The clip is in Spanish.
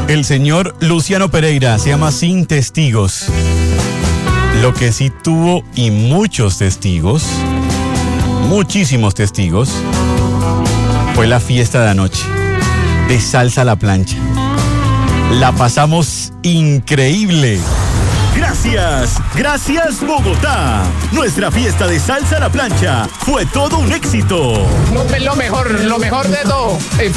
El señor Luciano Pereira se llama Sin Testigos. Lo que sí tuvo y muchos testigos, muchísimos testigos, fue la fiesta de anoche de Salsa a la Plancha. La pasamos increíble. Gracias Bogotá. Nuestra fiesta de Salsa a la Plancha fue todo un éxito. Lo mejor de todo.